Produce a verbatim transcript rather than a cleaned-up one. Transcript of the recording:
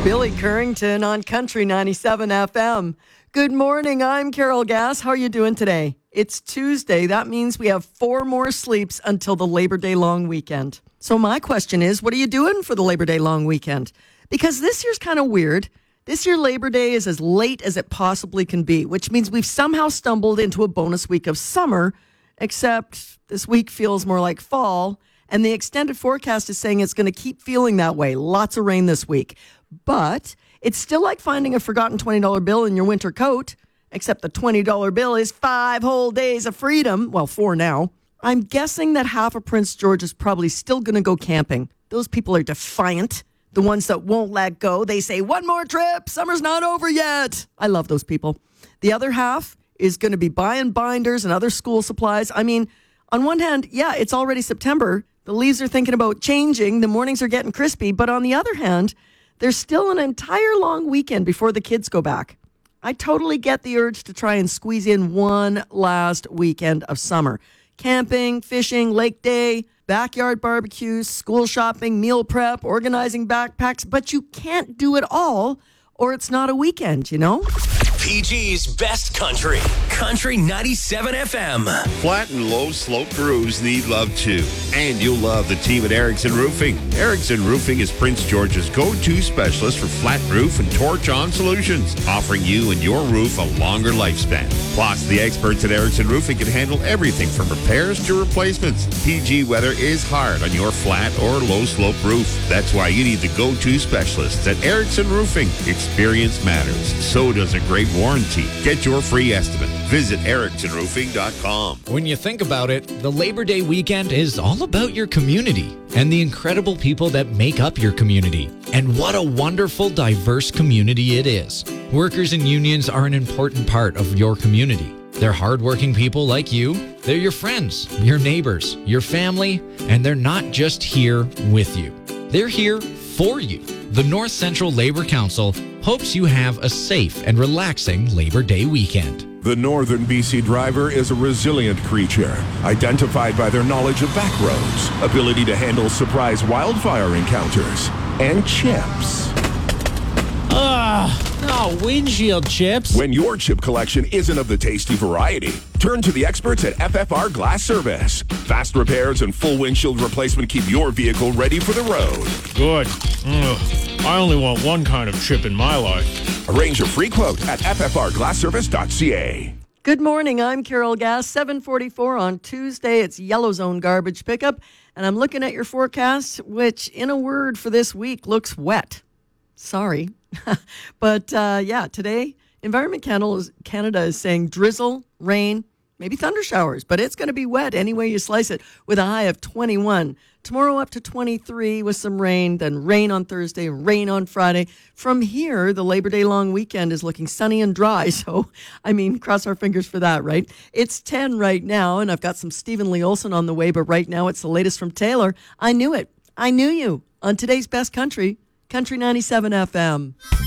Billy Currington on Country ninety-seven F M. Good morning, I'm Carol Gass. How are you doing today? It's Tuesday. That means we have four more sleeps until the Labor Day long weekend. So my question is, what are you doing for the Labor Day long weekend? Because this year's kind of weird. This year, Labor Day is as late as it possibly can be, which means we've somehow stumbled into a bonus week of summer, except this week feels more like fall, and the extended forecast is saying it's going to keep feeling that way. Lots of rain this week. But it's still like finding a forgotten twenty dollar bill in your winter coat, except the twenty dollar bill is five whole days of freedom. Well, four now. I'm guessing that half of Prince George is probably still going to go camping. Those people are defiant. The ones that won't let go, they say, one more trip, summer's not over yet. I love those people. The other half is going to be buying binders and other school supplies. I mean, on one hand, yeah, it's already September. The leaves are thinking about changing. The mornings are getting crispy. But on the other hand, there's still an entire long weekend before the kids go back. I totally get the urge to try and squeeze in one last weekend of summer. Camping, fishing, lake day, backyard barbecues, school shopping, meal prep, organizing backpacks. But you can't do it all, or it's not a weekend, you know? P G's Best Country. Country ninety-seven F M. Flat and low slope roofs need love too. And you'll love the team at Erickson Roofing. Erickson Roofing is Prince George's go-to specialist for flat roof and torch-on solutions, offering you and your roof a longer lifespan. Plus, the experts at Erickson Roofing can handle everything from repairs to replacements. P G weather is hard on your flat or low slope roof. That's why you need the go-to specialists at Erickson Roofing. Experience matters. So does a great warranty. Get your free estimate. Visit erickson roofing dot com. When you think about it, the Labor Day weekend is all about your community and the incredible people that make up your community. And what a wonderful, diverse community it is. Workers and unions are an important part of your community. They're hardworking people like you. They're your friends, your neighbors, your family, and they're not just here with you. They're here for you. The North Central Labor Council hopes you have a safe and relaxing Labor Day weekend. The Northern B C driver is a resilient creature, identified by their knowledge of back roads, ability to handle surprise wildfire encounters, and chips. Ugh, no windshield chips. When your chip collection isn't of the tasty variety, turn to the experts at F F R Glass Service. Fast repairs and full windshield replacement keep your vehicle ready for the road. Good. Ugh. I only want one kind of chip in my life. Arrange a free quote at f f r glass service dot c a. Good morning, I'm Carol Gass. seven forty-four on Tuesday. It's Yellow Zone garbage pickup. And I'm looking at your forecast, which in a word for this week looks wet. Sorry. but uh, yeah, today, Environment Canada is saying drizzle, rain, maybe thunder showers, but it's going to be wet any way you slice it with a high of twenty-one. Tomorrow up to twenty-three with some rain, then rain on Thursday, rain on Friday. From here, the Labor Day long weekend is looking sunny and dry. So, I mean, cross our fingers for that, right? It's ten right now, and I've got some Stephen Lee Olson on the way, but right now it's the latest from Taylor. I knew it. I knew you on today's Best Country, Country ninety-seven F M.